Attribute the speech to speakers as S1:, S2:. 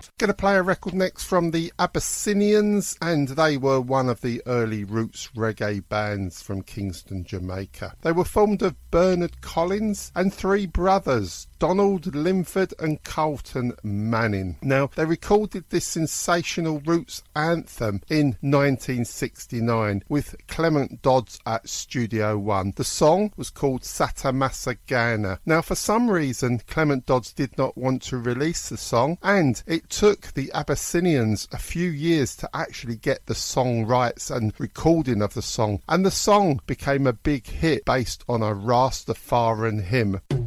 S1: world. Going to play a record next from the Abyssinians, and they were one of the early roots reggae bands from Kingston, Jamaica. They were formed of Bernard Collins and three brothers, Donald Linford and Carlton Manning. Now, they recorded this sensational roots anthem in 1969 with Clement Dodds at Studio One. The song was called Satamasa Ghana. Now, for some reason, Clement Dodds did not want to release the song, and it took the Abyssinians a few years to actually get the song rights and recording of the song, and the song became a big hit based on a Rastafarian hymn.